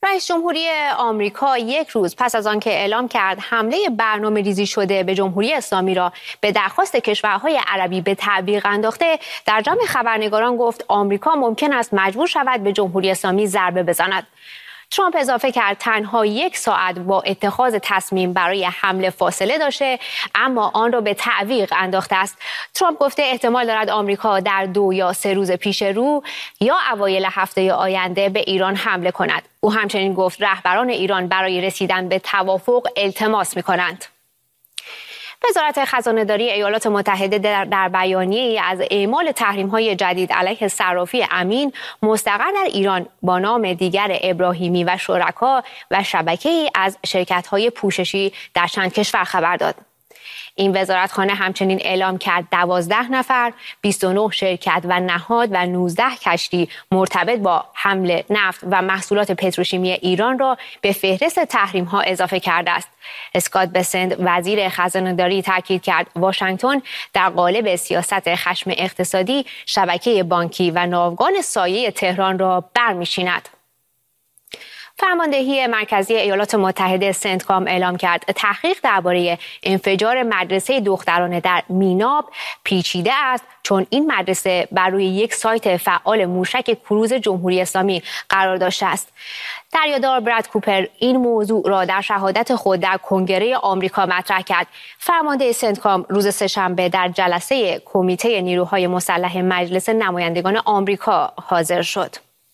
رئیس جمهوری آمریکا یک روز پس از آنکه اعلام کرد حمله برنامه‌ریزی شده به جمهوری اسلامی را به درخواست کشورهای عربی به تعویق انداخته، در جمع خبرنگاران گفت آمریکا ممکن است مجبور شود به جمهوری اسلامی ضربه بزند. ترامپ اضافه کرد تنها 1 ساعت با اتخاذ تصمیم برای حمله فاصله داشته، اما آن را به تعویق انداخته است. ترامپ گفته احتمال دارد آمریکا در 2 یا 3 روز پیش رو یا اوایل هفته آینده به ایران حمله کند. او همچنین گفت رهبران ایران برای رسیدن به توافق التماس می‌کنند. وزارت خزانه‌داری ایالات متحده در بیانیه‌ای از اعمال تحریم‌های جدید علیه صرافی امین مستقر در ایران با نام دیگر ابراهیمی و شرکا و شبکه‌ای از شرکت‌های پوششی در چند کشور خبر داد. این وزارتخانه همچنین اعلام کرد 12 نفر، 29 شرکت و نهاد و 19 کشتی مرتبط با حمل نفت و محصولات پتروشیمی ایران را به فهرست تحریم‌ها اضافه کرده است. اسکات بسنت وزیر خزانه‌داری تاکید کرد واشنگتن در قالب سیاست خشم اقتصادی شبکه بانکی و ناوگان سایه تهران را برمی‌چیند. فرماندهی مرکزی ایالات متحده سنتکام اعلام کرد تحقیق درباره انفجار مدرسه دخترانه در میناب پیچیده است، چون این مدرسه بر روی یک سایت فعال موشک کروز جمهوری اسلامی قرار داشته است. دریادار براد کوپر این موضوع را در شهادت خود در کنگره آمریکا مطرح کرد. فرمانده سنتکام روز سه‌شنبه در جلسه کمیته نیروهای مسلح مجلس نمایندگان آمریکا حاضر شد.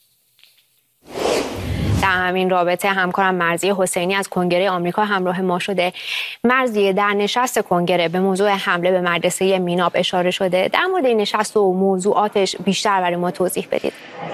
در همین رابطه همکارم مرضیه حسینی از کنگره آمریکا همراه ما شده. مرضیه، در نشست کنگره به موضوع حمله به مدرسه میناب اشاره شده. در مورد این نشست و موضوعاتش بیشتر برای ما توضیح بدید.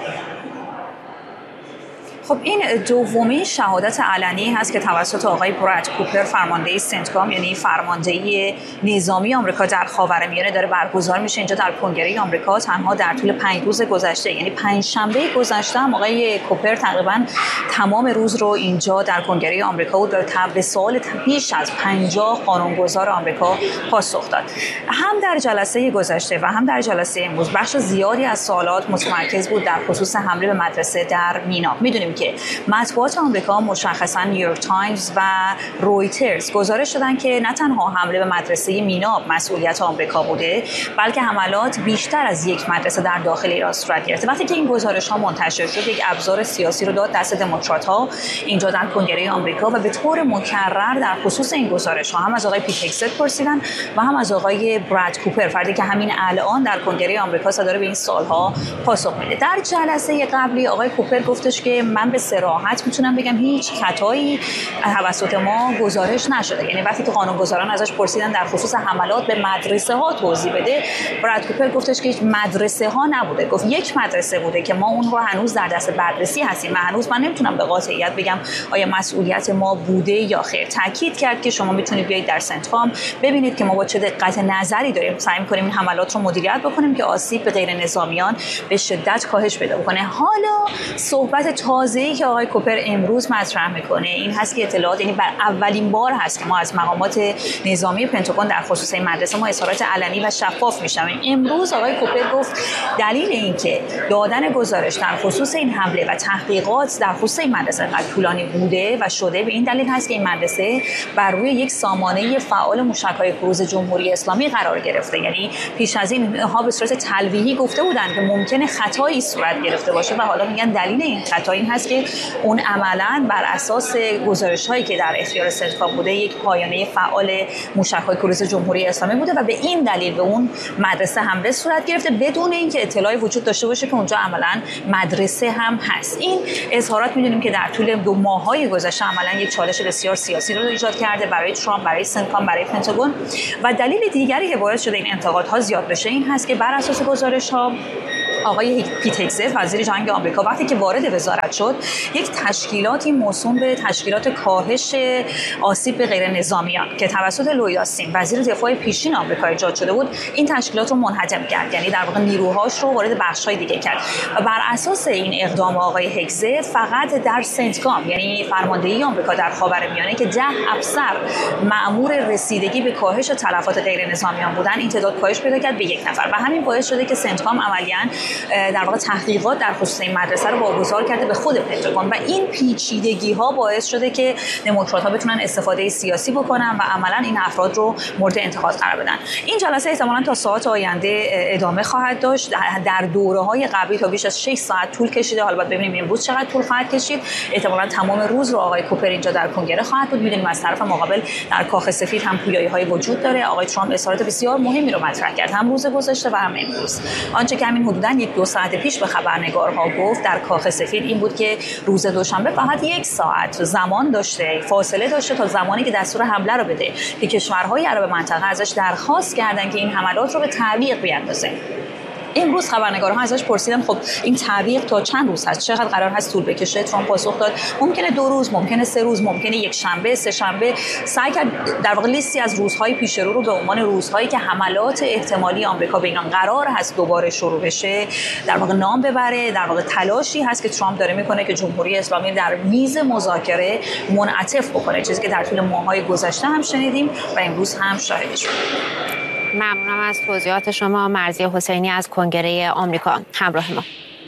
خب این دومین شهادت علنی هست که توسط آقای براد کوپر فرمانده سنتکام یعنی فرمانده نظامی آمریکا در خاورمیانه داره برگزار میشه اینجا در کنگره آمریکا. تنها در طول 5 روز گذشته یعنی پنجشنبه گذشته هم آقای کوپر تقریبا تمام روز رو اینجا در کنگره آمریکا بود به سوال بیش از 50 قانونگذار آمریکا پاسخ داد. هم در جلسه گذشته و هم در جلسه امروز بخش زیادی از سوالات متمرکز بود در خصوص حمله به مدرسه در میناب. میدونیم که مطبوعات آمریکا مشخصا نیویورک تایمز و رویترز گزارش دادن که نه تنها حمله به مدرسه میناب مسئولیت آمریکا بوده، بلکه حملات بیشتر از یک مدرسه در داخل ایران صورت گرفته. وقتی که این گزارش ها منتشر شد، یک ابزار سیاسی رو داد دست دموکرات ها اینجا در کنگره آمریکا و به طور مکرر در خصوص این گزارش ها هم از آقای پیت هگست پرسیدن و هم از آقای براد کوپر، فردی که همین الان در کنگره آمریکا داره به این سوال‌ها پاسخ میده. در جلسه قبلی آقای کوپر گفتش که من به صراحت میتونم بگم هیچ خطایی توسط ما گزارش نشده. یعنی وقتی که قانونگذاران ازش پرسیدن در خصوص حملات به مدرسه ها توضیح بده، براد کوپر گفتش که مدرسه ها نبوده، گفت یک مدرسه بوده که ما اون رو هنوز در دست بررسی هستیم. من نمیتونم به قاطعیت بگم آیا مسئولیت ما بوده یا خیر. تاکید کرد که شما میتونید بیاید در سنتکام ببینید که ما با چه دقت نظری داریم سعی می‌کنیم این حملات رو مدیریت بکنیم که آسیب به غیر نظامیان به شدت کاهش پیدا بکنه. حالا صحبت تازه‌ای که آقای کوپر امروز مطرح میکنه این هست که اطلاعات، یعنی بر اولین بار هست که ما از مقامات نظامی پنتاگون در خصوص این مدرسه ما اظهارات علنی و شفاف میشنویم. امروز آقای کوپر گفت دلیل اینکه دادن گزارش در خصوص این حمله و تحقیقات در خصوص این مدرسه قد طولانی بوده و شده به این دلیل هست که این مدرسه بر روی یک سامانه فعال موشک‌های کروز جمهوری اسلامی قرار گرفته. یعنی پیش از این ها به صورت تلویحی گفته بودن که ممکنه خطایی صورت گرفته باشه و حالا میگن دلیل این خطا این هست که اون عملاً بر اساس گزارش‌هایی که در اختیار سنتکام بوده یک پایانه فعال موشک‌های کروز جمهوری اسلامی بوده و به این دلیل به اون مدرسه حمله صورت گرفته بدون اینکه اطلاعی وجود داشته باشه که اونجا عملاً مدرسه هم هست. این اظهارات می‌دونیم که در طول 2 ماه‌های گذشته عملاً یک چالش بسیار سیاسی رو ایجاد کرده برای ترامپ، برای سنتکام، برای پنتاگون و دلیل دیگری که باعث شده این انتقادها زیاد بشه این هست که بر اساس گزارش‌ها آقای پیت هگست وزیر جنگ آمریکا وقتی که وارد وزارت شد یک تشکیلاتی موسوم به تشکیلات کاهش آسیب به غیر نظامیان که توسط لوید آستین وزیر دفاع پیشین آمریکا ایجاد شده بود این تشکیلات رو منهدم کرد، یعنی در واقع نیروهاش رو وارد بخش‌های دیگه کرد و بر اساس این اقدام آقای هگست فقط در سنتکام یعنی فرماندهی آمریکا در خاورمیانه که 10 افسر مأمور رسیدگی به کاهش تلفات غیر نظامیان بودن این تعداد کاهش پیدا کرد به 1 نفر و همین باعث شده که سنتکام عملاً در واقع تحقیقات در خصوص این مدرسه رو واگذار کرده به خود پنتاگون و این پیچیدگی‌ها باعث شده که دموکرات‌ها بتونن استفاده سیاسی بکنن و عملاً این افراد رو مورد انتقاد قرار بدن. این جلسه احتمالاً تا ساعات آینده ادامه خواهد داشت. در دوره‌های قبلی تا بیش از 6 ساعت طول کشیده. حالا باید ببینیم امروز چقدر طول خواهد کشید. احتمالاً تمام روز رو آقای کوپر اینجا در کنگره خواهد بود. می‌دونیم از طرف مقابل در کاخ سفید هم پویایی‌های وجود داره. آقای ترامپ اظهارات بسیار مهمی رو مطرح کرد، هم روز گذشته و هم امروز. آنچه که همین حدوداً 1-2 ساعت پیش به خبرنگارها گفت در کاخ سفید این بود که روز دوشنبه فقط 1 ساعت زمان داشته، فاصله داشته تا زمانی که دستور حمله رو بده که کشورهای عرب منطقه ازش درخواست کردن که این حملات رو به تعویق بیاندازه. امروز خبرنگارها ازش پرسیدن خب این تعویق تا چند روز هست، چقدر قرار هست طول بکشه؟ ترامپ پاسخ داد ممکنه 2 روز، ممکنه 3 روز، ممکنه 1 شنبه، 3 شنبه. سعی کرد در واقع لیستی از روزهای پیش رو به عنوان روزهایی که حملات احتمالی آمریکا به ایران قرار هست دوباره شروع بشه در واقع نام ببره. در واقع تلاشی هست که ترامپ داره میکنه که جمهوری اسلامی در میز مذاکره منعطف بکنه، چیزی که در طول ماه‌های گذشته هم شنیدیم و امروز هم شاهدش شدیم. ممنونم از توضیحات شما. مرضیه حسینی از کنگره آمریکا همراه ما.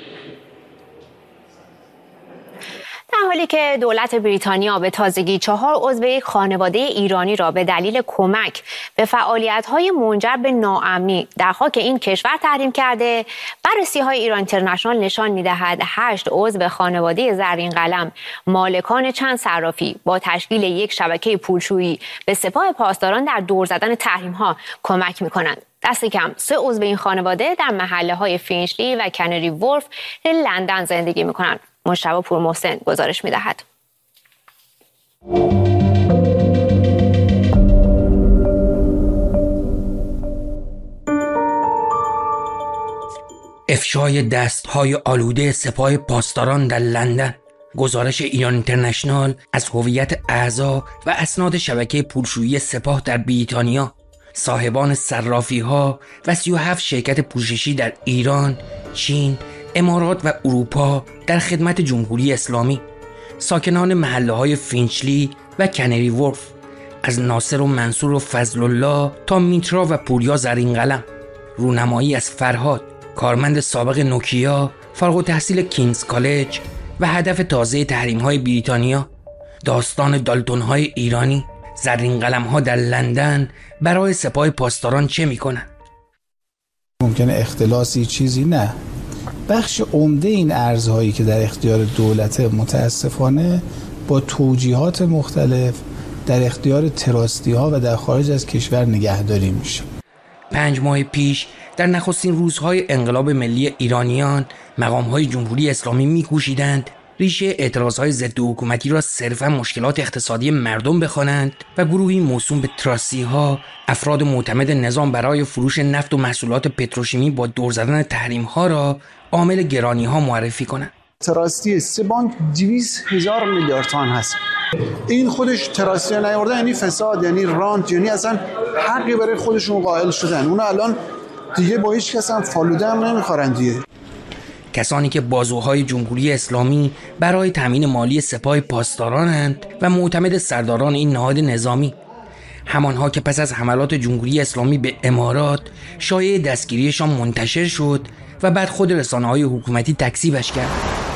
در حالی که دولت بریتانیا به تازگی 4 عضو یک خانواده ایرانی را به دلیل کمک به فعالیت‌های منجر به ناامنی در خاک این کشور تحریم کرده، بررسی‌های ایران اینترنشنال نشان می‌دهد 8 عضو خانواده زرین قلم مالکان چند صرافی با تشکیل یک شبکه پولشویی به سپاه پاسداران در دور زدن تحریم‌ها کمک می‌کنند. دست کم 3 عضو این خانواده در محله‌های فینچلی و کنری وولف لندن زندگی می‌کنند. مشتبه پورمحسن گزارش می‌دهد. افشای دست‌های آلوده سپاه پاسداران در لندن. گزارش ایران اینترنشنال از هویت اعضا و اسناد شبکه پولشویی سپاه در بریتانیا، صاحبان صرافی‌ها و 37 شرکت پوششی در ایران، چین، امارات و اروپا در خدمت جمهوری اسلامی، ساکنان محله‌های فینچلی و کنری وولف، از ناصر و منصور و فضل الله تا میترا و پوریا زرین قلم، رونمایی از فرهاد، کارمند سابق نوکیا، فارغ التحصیل کینگز کالج و هدف تازه تحریم‌های بریتانیا، داستان دالتون‌های ایرانی، زرین قلم‌ها در لندن برای سپاه پاسداران چه می‌کنند؟ ممکنه اختلاسی چیزی نه. بخش عمده این ارزهایی که در اختیار دولت متاسفانه با توجیهات مختلف در اختیار تراستی‌ها و در خارج از کشور نگهداری میشه. 5 ماه پیش در نخستین روزهای انقلاب ملی ایرانیان، مقام‌های جمهوری اسلامی می‌کوشیدند ریشه اعتراضهای ضد حکومتی را صرفاً مشکلات اقتصادی مردم بخوانند و گروهی موسوم به تراستی‌ها، افراد معتمد نظام برای فروش نفت و محصولات پتروشیمی با دور زدن تحریم‌ها را عامل گرانی‌ها معرفی کنند. تراستی 3 بانک 200,000 میلیارد تومان هست. این خودش تراستی نیورده یعنی فساد، یعنی رانت، یعنی اصلا حقی برای خودشون قائل شدن. اون الان دیگه با هیچ کس هم فالوده هم نمیخورن دیگه. کسانی که بازوهای جمهوری اسلامی برای تامین مالی سپاه پاسدارانند و معتمد سرداران این نهاد نظامی، همانها که پس از حملات جمهوری اسلامی به امارات شایعه دستگیریشان منتشر شد و بعد خود رسانه‌های حکومتی تکذیبش کرد.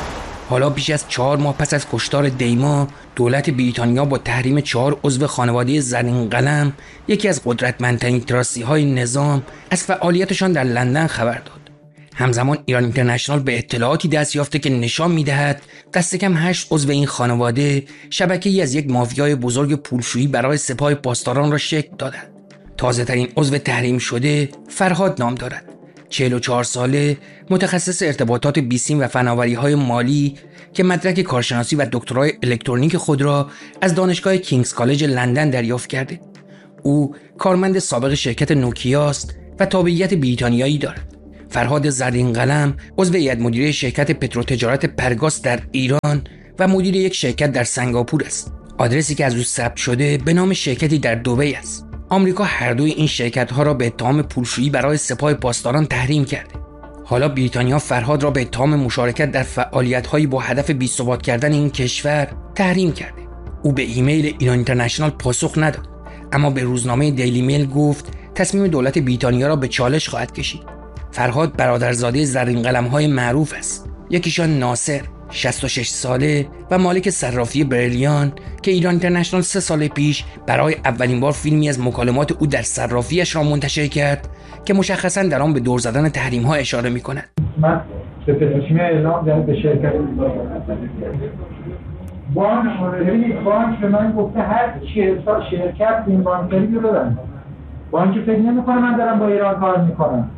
حالا بیش از 4 ماه پس از کشتار دیما، دولت بریتانیا با تحریم 4 عضو خانواده زرین قلم، یکی از قدرتمندترین تراستی‌های نظام، از فعالیتشان در لندن خبر داد. همزمان ایران اینترنشنال به اطلاعاتی دست یافته که نشان می‌دهد دست کم 8 عضو این خانواده شبکه‌ای از یک مافیای بزرگ پولشویی برای سپاه پاسداران را شکل دادند. تازه‌ترین عضو تحریم شده فرهاد نام دارد. 44 ساله، متخصص ارتباطات بیسیم و فناوری‌های مالی که مدرک کارشناسی و دکترای الکترونیک خود را از دانشگاه کینگز کالج لندن دریافت کرده. او کارمند سابق شرکت نوکیا است و تابعیت بریتانیایی دارد. فرهاد زرین قلم عضو هیئت مدیره شرکت پتروتجارت پرگاز در ایران و مدیر یک شرکت در سنگاپور است. آدرسی که از او ثبت شده به نام شرکتی در دبی است. آمریکا هر دوی این شرکت‌ها را به اتهام پولشویی برای سپاه پاسداران تحریم کرده. حالا بریتانیا فرهاد را به اتهام مشارکت در فعالیت‌هایی با هدف بی‌ثبات کردن این کشور تحریم کرده. او به ایمیل ایران اینترنشنال پاسخ نداد، اما به روزنامه دیلی میل گفت تصمیم دولت بریتانیا را به چالش خواهد کشید. فرهاد برادرزاده زرین قلم‌های معروف است. یکیشان ناصر 66 ساله و مالک صرافی بریلیان که ایران اینترنشنال 3 سال پیش برای اولین بار فیلمی از مکالمات او در صرافیش را منتشر کرد که مشخصاً در آن به دور زدن تحریم‌ها اشاره می‌کند. من به پتروشیمی اعلام دادم به شرکت بانک به من گفته هر 40 سال شرکت این بانکداری رو ببند. بانک فکر نمی‌کنه من دارم با ایران کار می‌کنم.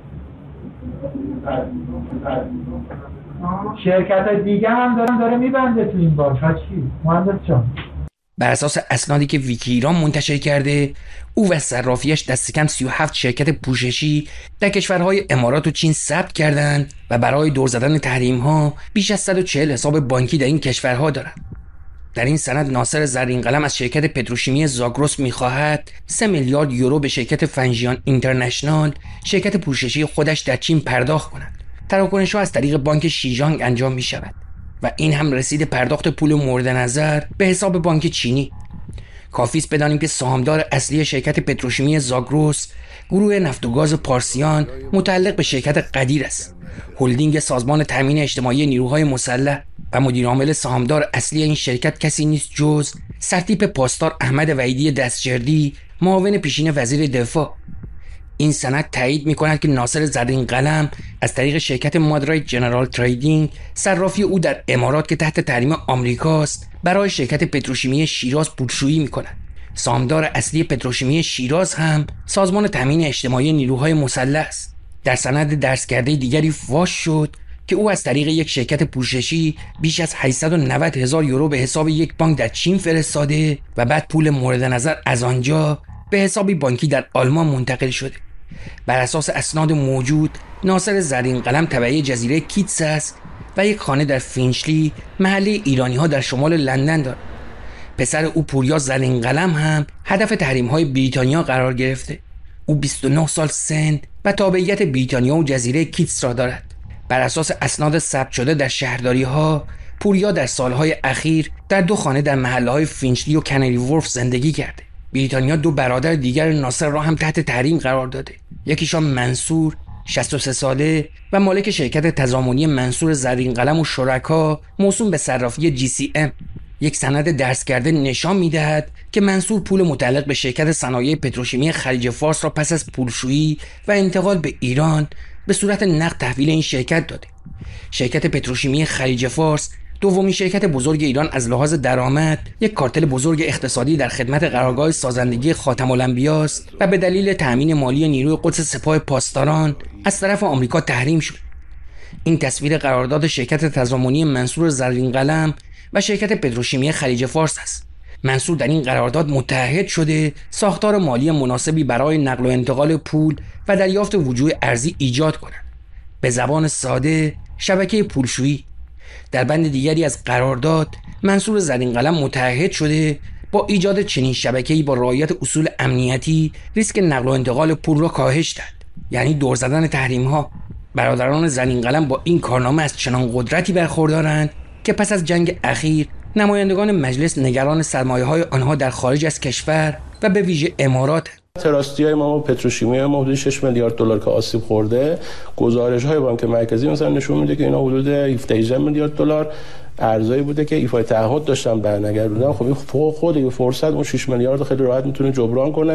شرکت دیگه هم داره میبنده تو این بانک. چی؟ مهندس جان، بر اساس اسنادی که ویکی ایران منتشر کرده، او و صرافیش دست کم 37 شرکت پوششی در کشورهای امارات و چین ثبت کردند و برای دور زدن تحریم‌ها بیش از 140 حساب بانکی در این کشورها دارند. در این سند ناصر زرین قلم از شرکت پتروشیمی زاگرس می‌خواهد 3 میلیارد یورو به شرکت فنژیان اینترنشنال، شرکت پوششی خودش در چین پرداخت کند. تراکنش‌ها از طریق بانک شیجانگ انجام می‌شود و این هم رسید پرداخت پول مورد نظر به حساب بانک چینی. کافی است بدانیم که سهامدار اصلی شرکت پتروشیمی زاگرس گروه نفت و گاز پارسیان متعلق به شرکت قدیر است، هلدینگ سازمان تامین اجتماعی نیروهای مسلح، و مدیر عامل سهامدار اصلی این شرکت کسی نیست جز سرتیپ پاسدار احمد وحیدی دستجردی، معاون پیشین وزیر دفاع. این سند تایید می‌کند که ناصر زرین قلم از طریق شرکت مادرایت جنرال تریدینگ، صرافی او در امارات که تحت تحریم آمریکاست، برای شرکت پتروشیمی شیراز پولشویی می‌کند. سهامدار اصلی پتروشیمی شیراز هم سازمان تامین اجتماعی نیروهای مسلح است. در سند درس کرده دیگری فاش شد که او از طریق یک شرکت پوششی بیش از 890,000 یورو به حساب یک بانک در چین فرستاده و بعد پول مورد نظر از آنجا به حسابی بانکی در آلمان منتقل شده. بر اساس اسناد موجود، ناصر زرین قلم تبعی جزیره کیتس است و یک خانه در فینچلی، محله ایرانی‌ها در شمال لندن دارد. پسر او پوریا زرین قلم هم هدف تحریم‌های بریتانیا قرار گرفته. او 29 سال سن و تابعیت بریتانیا و جزیره کیتس را دارد. بر اساس اسناد ثبت شده در شهرداری‌ها، پوریا در سالهای اخیر در 2 خانه در محله‌های فینچلی و کنری وورف زندگی کرده. بریتانیا 2 برادر دیگر ناصر را هم تحت تحریم قرار داده. یکیشان منصور 63 ساله و مالک شرکت تضامنی منصور زرین قلم و شرکا موسوم به صرافی GCM. یک سند درس کرده نشان می‌دهد که منصور پول متعلق به شرکت صنایع پتروشیمی خلیج فارس را پس از پولشویی و انتقال به ایران به صورت نقد تحویل این شرکت داده. شرکت پتروشیمی خلیج فارس دومین شرکت بزرگ ایران از لحاظ درآمد، یک کارتل بزرگ اقتصادی در خدمت قرارگاه سازندگی خاتم الانبیا است و به دلیل تأمین مالی نیروی قدس سپاه پاسداران از طرف آمریکا تحریم شد. این تصویر قرارداد شرکت تضامنی منصور زرین قلم و شرکت پتروشیمی خلیج فارس است. منصور در این قرارداد متعهد شده ساختار مالی مناسبی برای نقل و انتقال پول و دریافت وجوه ارزی ایجاد کند. به زبان ساده، شبکه پولشویی. در بند دیگری از قرارداد، منصور زرین قلم متعهد شده با ایجاد چنین شبکه‌ای با رعایت اصول امنیتی ریسک نقل و انتقال پول را کاهش داد، یعنی دور زدن تحریم‌ها. برادران زرین قلم با این کارنامه از چنان قدرتی برخوردارند که پس از جنگ اخیر نمایندگان مجلس نگران سرمایه‌های آنها در خارج از کشور و به ویژه امارات. تراستی‌های ما و پتروشیمی ما حدود 6 میلیارد دلار که آسیب خورده، گزارش‌های بانک مرکزی مثلا نشون میده که اینا حدود 17 میلیارد دلار ارزایی بوده که ایفای تعهد داشتن برنگردوندن. خب این خود این فرصت اون 6 میلیارد خیلی راحت میتونه جبران کنه.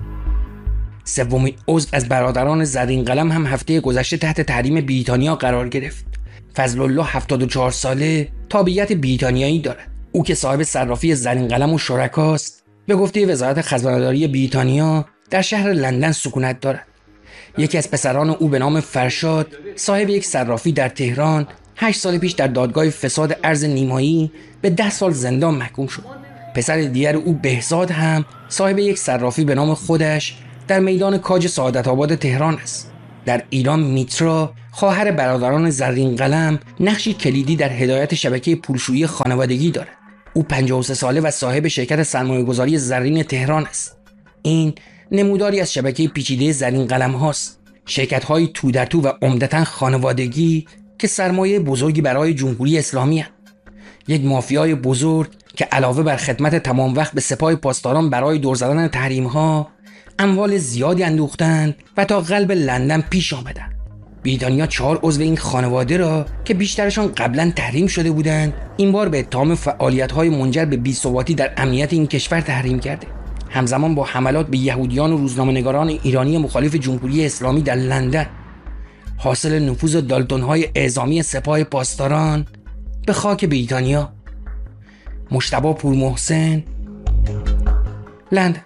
سومین عضو از برادران زرین قلم هم هفته گذشته تحت تحریم بریتانیا قرار گرفت. فضل الله 74 ساله، تابعیت بریتانیایی دارد. او که صاحب صرافی زرین قلم و شرکاست، به گفته وزارت خزانه‌داری بریتانیا در شهر لندن سکونت دارد. یکی از پسران او به نام فرشاد، صاحب یک صرافی در تهران، 8 سال پیش در دادگاه فساد ارز نیمایی به 10 سال زندان محکوم شد. پسر دیگر او بهزاد هم صاحب یک صرافی به نام خودش در میدان کاج سعادت آباد تهران است. در ایران میترا، خواهر برادران زرین قلم، نقشی کلیدی در هدایت شبکه پولشویی خانوادگی دارد. او 53 ساله و صاحب شرکت سرمایه‌گذاری زرین تهران است. این نموداری از شبکه پیچیده زرین قلم هاست. شرکت‌های تو در تو و عمدتاً خانوادگی که سرمایه بزرگی برای جمهوری اسلامی هست. یک مافیای بزرگ که علاوه بر خدمت تمام وقت به سپاه پاسداران برای دور زدن تحریم‌ها، اموال زیادی اندوختند و تا قلب لندن پیش آمدند. بریتانیا 4 عضو این خانواده را که بیشترشان قبلا تحریم شده بودند این بار به اتهام فعالیت‌های منجر به بی‌ثباتی در امنیت این کشور تحریم کرده. همزمان با حملات به یهودیان و روزنامه‌نگاران ایرانی مخالف جمهوری اسلامی در لندن، حاصل نفوذ دالتون‌های اعزامی سپاه پاسداران به خاک بریتانیا. مجتبی پورمحسن، لندن.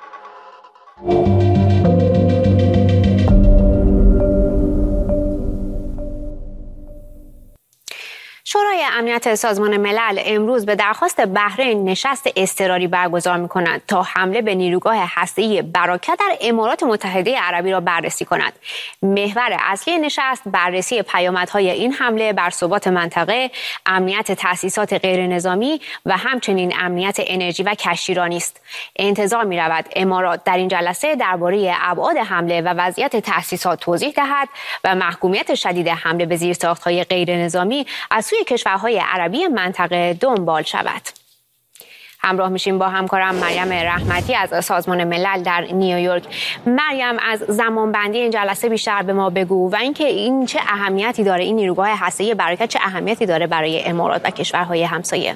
شورای امنیت سازمان ملل امروز به درخواست بحرین نشست اضطراری برگزار می‌کند تا حمله به نیروگاه هسته‌ای براکه در امارات متحده عربی را بررسی کند. محور اصلی نشست بررسی پیامدهای این حمله بر ثبات منطقه، امنیت تأسیسات غیرنظامی و همچنین امنیت انرژی و کشتیرانی است. انتظار می‌رود امارات در این جلسه درباره ابعاد حمله و وضعیت تأسیسات توضیح دهد و محکومیت شدید حمله به زیرساخت‌های غیرنظامی از سوی کشورهای عربی منطقه دنبال شود. همراه میشیم با همکارم مریم رحمتی از سازمان ملل در نیویورک. مریم، از زمانبندی این جلسه بیشتر به ما بگو و اینکه این چه اهمیتی داره، این نیروگاه هسته‌ای براکه چه اهمیتی داره برای امارات و کشورهای همسایه؟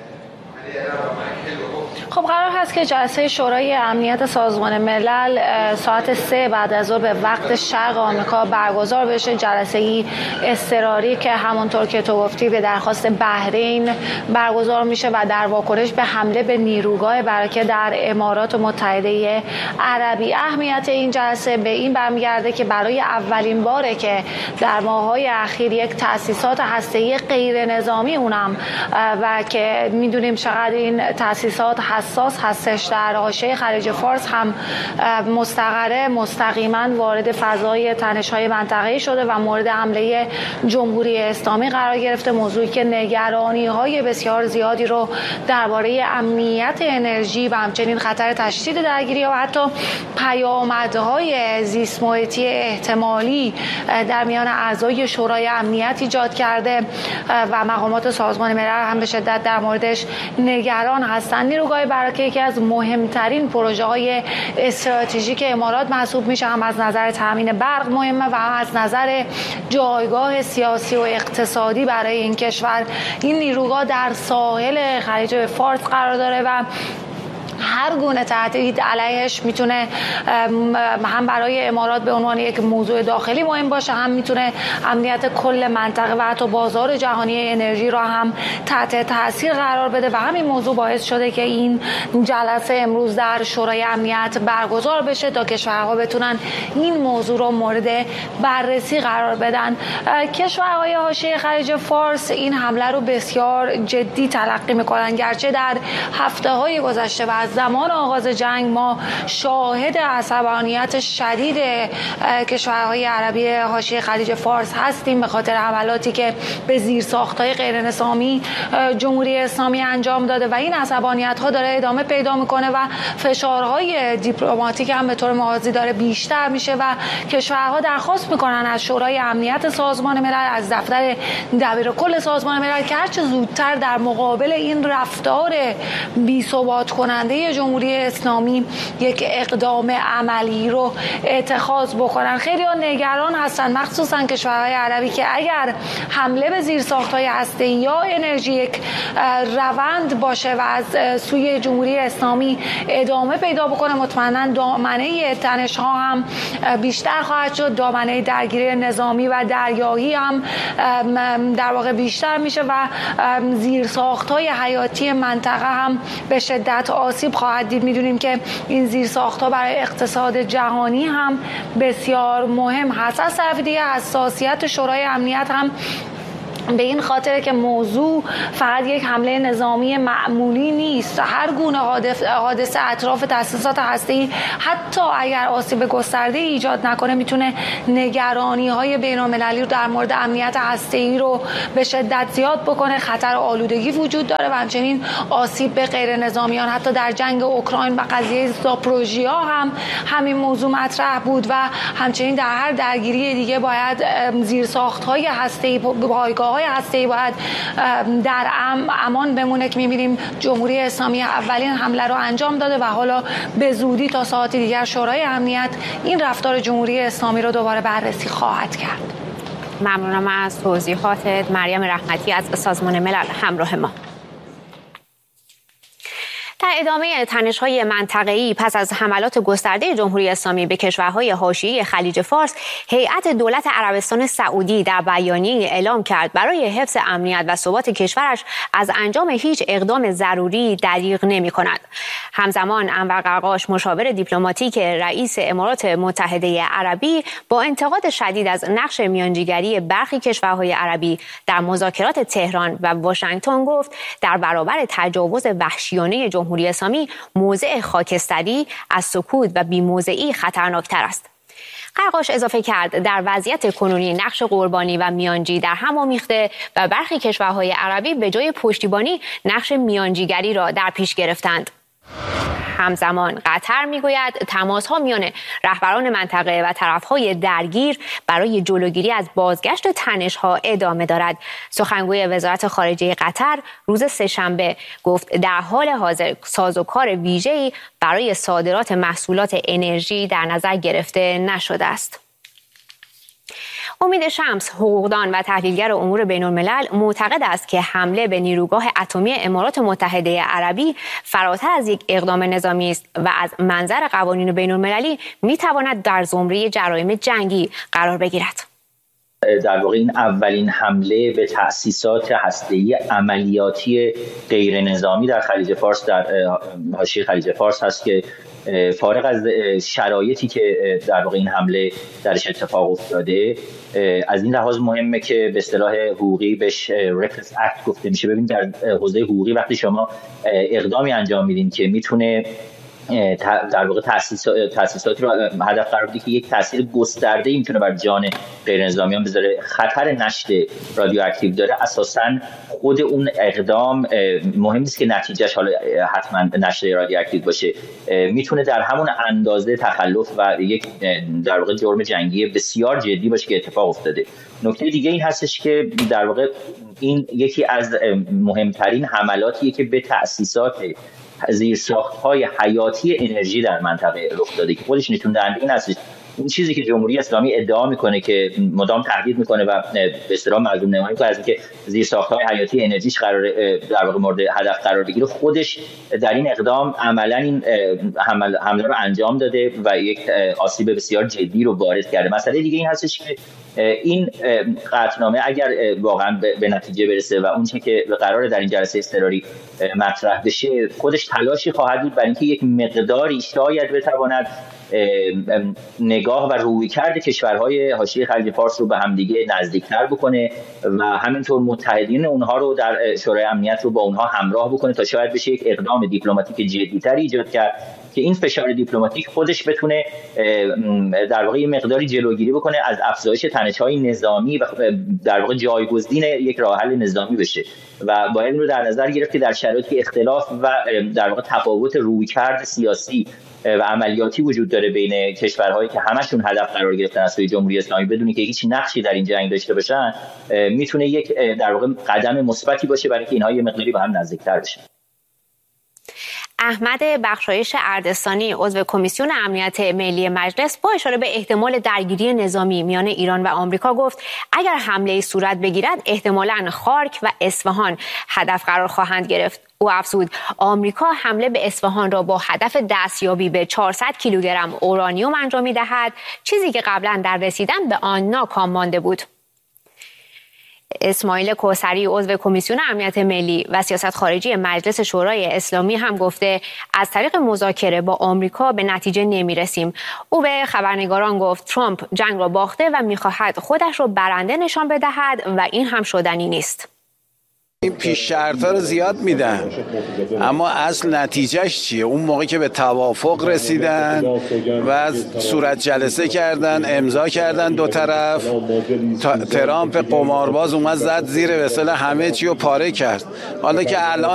خب قرار هست که جلسه شورای امنیت سازمان ملل ساعت 3 بعد از ظهر به وقت شرق آمریکا برگزار بشه. جلسه اضطراری که همونطور که تو گفتی به درخواست بحرین برگزار میشه و در واکنش به حمله به نیروگاه براکه در امارات متحده عربی. اهمیت این جلسه به این برمیگرده که برای اولین باره که در ماه‌های اخیر یک تأسیسات هسته‌ای غیر نظامی اونم و که میدونیم چقدر این تأسیسات حساس هستش در حاشیه خلیج فارس هم مستقره مستقیما وارد فضای تنش‌های منطقه‌ای شده و مورد حمله جمهوری اسلامی قرار گرفته. موضوعی که نگرانی‌های بسیار زیادی رو درباره امنیت انرژی و همچنین خطر تشدید درگیری‌ها و حتی پیامدهای زیست محیطی احتمالی در میان اعضای شورای امنیت ایجاد کرده و مقامات سازمان ملل هم به شدت در موردش نگران هستند. نیروگاه براکه یکی از مهمترین پروژه‌های استراتژیک امارات محسوب میشه، هم از نظر تامین برق مهمه و هم از نظر جایگاه سیاسی و اقتصادی برای این کشور. این نیروگاه در ساحل خلیج فارس قرار داره و هر گونه تهدید علیهش میتونه هم برای امارات به عنوان یک موضوع داخلی مهم باشه، هم میتونه امنیت کل منطقه و حتی بازار جهانی انرژی را هم تحت تاثیر قرار بده و همین موضوع باعث شده که این جلسه امروز در شورای امنیت برگزار بشه تا کشورها بتونن این موضوع رو مورد بررسی قرار بدن. کشورهای حاشیه خلیج فارس این حمله رو بسیار جدی تلقی میکنن، گرچه در هفته‌های گذشته و از زمان آغاز جنگ ما شاهد عصبانیت شدید کشورهای عربی حاشیه خلیج فارس هستیم به خاطر حملاتی که به زیرساخت‌های غیر نظامی جمهوری اسلامی انجام داده و این عصبانیت‌ها داره ادامه پیدا میکنه و فشارهای دیپلماتیک هم به طور موازی داره بیشتر میشه و کشورها درخواست میکنن از شورای امنیت سازمان ملل، از دفتر دبیرکل سازمان ملل که هرچه زودتر در مقابل این رفتار بی‌ثبات کننده جمهوری اسلامی یک اقدام عملی رو اتخاذ بکنن. خیلی ها نگران هستن مخصوصا کشورهای عربی که اگر حمله به زیرساخت‌های هسته‌ای یا انرژی یک روند باشه و از سوی جمهوری اسلامی ادامه پیدا بکنه، مطمئنا دامنه تنش‌ها هم بیشتر خواهد شد، دامنه درگیری نظامی و دریایی هم در واقع بیشتر میشه و زیرساخت‌های حیاتی منطقه هم به شدت آسیب خواهد دید. میدونیم که این زیرساخت‌ها برای اقتصاد جهانی هم بسیار مهم هست. از طرف دیگه حساسیت شورای امنیت هم به این خاطر که موضوع فقط یک حمله نظامی معمولی نیست. هر گونه حادثه اطراف تأسیسات هسته‌ای حتی اگر آسیب گسترده ایجاد نکنه میتونه نگرانی‌های بین‌المللی رو در مورد امنیت هسته‌ای رو به شدت زیاد بکنه. خطر آلودگی وجود داره و همچنین آسیب به غیر نظامیان. حتی در جنگ اوکراین و قضیه زاپروژیا هم همین موضوع مطرح بود و همچنین در هر درگیری دیگه باید زیرساخت‌های هسته‌ای، پایگاه هسته‌ای باید در امان بمونه که می‌بینیم جمهوری اسلامی اولین حمله رو انجام داده و حالا به زودی تا ساعتی دیگر شورای امنیت این رفتار جمهوری اسلامی رو دوباره بررسی خواهد کرد. ممنونم از توضیحاتت مریم رحمتی از سازمان ملل همراه ما. در ادامه تنش‌های منطقه‌ای پس از حملات گسترده جمهوری اسلامی به کشورهای حاشیه خلیج فارس، هیئت دولت عربستان سعودی در بیانیه‌ای اعلام کرد برای حفظ امنیت و ثبات کشورش از انجام هیچ اقدام ضروری دریغ نمی‌کند. همزمان انور قرقاش مشاور دیپلماتیک رئیس امارات متحده عربی با انتقاد شدید از نقش میانجیگری برخی کشورهای عربی در مذاکرات تهران و واشنگتن گفت در برابر تجاوز وحشیانه جمهوری اسلامی موضع خاکستری از سکوت و بی‌موضعی خطرناکتر است. قرقاش اضافه کرد در وضعیت کنونی نقش قربانی و میانجی در هم آمیخته و برخی کشورهای عربی به جای پشتیبانی نقش میانجیگری را در پیش گرفتند. همزمان قطر میگوید تماس‌ها میان رهبران منطقه و طرف‌های درگیر برای جلوگیری از بازگشت تنش‌ها ادامه دارد. سخنگوی وزارت خارجه قطر روز سه‌شنبه گفت در حال حاضر سازوکار ویژه‌ای برای صادرات محصولات انرژی در نظر گرفته نشده است. امید شمس، حقوقدان و تحلیلگر امور بین‌الملل، معتقد است که حمله به نیروگاه اتمی امارات متحده عربی فراتر از یک اقدام نظامی است و از منظر قوانین بین‌المللی می‌تواند در زمره جرایم جنگی قرار بگیرد. در واقع این اولین حمله به تأسیسات هسته‌ای عملیاتی غیر نظامی در خلیج فارس، در حاشیه خلیج فارس هست که فارغ از شرایطی که در واقع این حمله درش اتفاق افتاده، از این لحاظ مهمه که به اصطلاح حقوقی بهش رکلس اکت گفته میشه. ببین در حوزه حقوقی وقتی شما اقدامی انجام میدین که میتونه در واقع تأسیسات رو هدف قرار بده که یک تاثیر گسترده‌ای میتونه بر جان غیر نظامیان بذاره، خطر نشت رادیواکتیو داره، اساساً خود اون اقدام مهم نیست که نتیجهش حالا حتما نشت رادیواکتیو باشه، میتونه در همون اندازه تخلف و یک در واقع جرم جنگی بسیار جدی باشه که اتفاق افتاده. نکته دیگه این هستش که در واقع این یکی از مهمترین حملاتیه که به تأسیسات زیرساخت‌های حیاتی انرژی در منطقه رخ داده که خودش نشون دهنده این هست. این چیزی که جمهوری اسلامی ادعا میکنه که مدام تهدید میکنه و به اصطلاح مظلوم نمایی میکنه از اینکه زیرساخت‌های حیاتی انرژیش قرار در واقع مورد هدف قرار بگیره، خودش در این اقدام عملاً این حمله رو انجام داده و یک آسیب بسیار جدی رو وارد کرده. مسئله دیگه این هستش که این قطعنامه اگر واقعا به نتیجه برسه و اون چیزی که قراره در این جلسه اضطراری مطرح بشه، خودش تلاشی خواهد بود برای اینکه یک مقداری شاید بتواند نگاه و رویکرد کشورهای حاشیه خلیج فارس رو به همدیگه نزدیکتر بکنه و همینطور متحدین اونها رو در شورای امنیت رو با اونها همراه بکنه تا شاید بشه یک اقدام دیپلماتیک جدی‌تری ایجاد کرد که این فشار دیپلماتیک خودش بتونه در واقع یه مقداری جلوگیری بکنه از افزایش تنش‌های نظامی و در واقع جایگزین یک راه حل نظامی بشه و باید این رو در نظر گرفت که در شرایطی اختلاف و در واقع تفاوت رویکرد سیاسی و عملیاتی وجود داره بین کشورهایی که همشون هدف قرار گرفتن از سوی جمهوری اسلامی بدون که هیچ نقشی در این جنگ داشته باشن، میتونه یک در واقع قدم مثبتی باشه برای اینکه اینها یه مقداری به هم نزدیک‌تر بشن. احمد بخشایش اردستانی عضو کمیسیون امنیت ملی مجلس با اشاره به احتمال درگیری نظامی میان ایران و آمریکا گفت اگر حمله صورت بگیرد احتمالاً خارک و اصفهان هدف قرار خواهند گرفت. او افزود آمریکا حمله به اصفهان را با هدف دستیابی به 400 کیلوگرم اورانیوم انجام می‌دهد، چیزی که قبلا در رسیدن به آن ناکام مانده بود. اسماعیل کوثری عضو کمیسیون امنیت ملی و سیاست خارجی مجلس شورای اسلامی هم گفته از طریق مذاکره با آمریکا به نتیجه نمی‌رسیم. او به خبرنگاران گفت ترامپ جنگ را باخته و می‌خواهد خودش را برنده نشان بدهد و این هم شدنی نیست. این پیش شرطا رو زیاد میدن اما اصل نتیجهش چیه؟ اون موقعی که به توافق رسیدن و صورت جلسه کردن، امضا کردن دو طرف، ترامپ قمارباز اومد زد زیر وسیله همه چی رو پاره کرد. حالا که الان